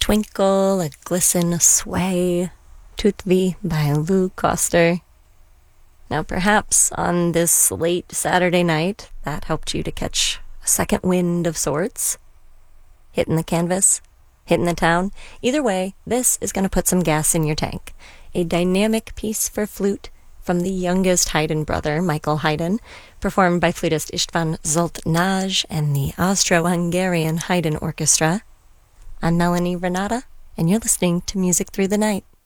Twinkle, a glisten, a sway, Toute Vie by Lou Coster. Now perhaps on this late Saturday night, that helped you to catch a second wind of sorts. Hitting the canvas, hitting the town. Either way, this is going to put some gas in your tank. A dynamic piece for flute from the youngest Haydn brother, Michael Haydn, performed by flutist István Zsoltnai and the Austro-Hungarian Haydn Orchestra. I'm Melanie Renata, and you're listening to Music Through the Night.